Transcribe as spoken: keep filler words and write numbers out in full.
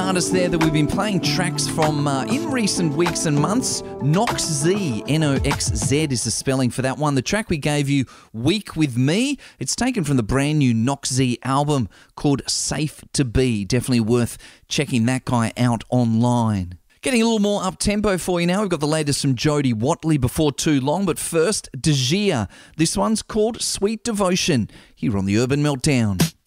artist there that we've been playing tracks from uh, in recent weeks and months. Nox Z, N O X Z is the spelling for that one. The track we gave you, Week With Me, it's taken from the brand new Nox Z album called Safe To Be. Definitely worth checking that guy out online. Getting a little more up-tempo for you now. We've got the latest from Jody Watley before too long, but first, De Gia. This one's called Sweet Devotion, here on the Urban Meltdown.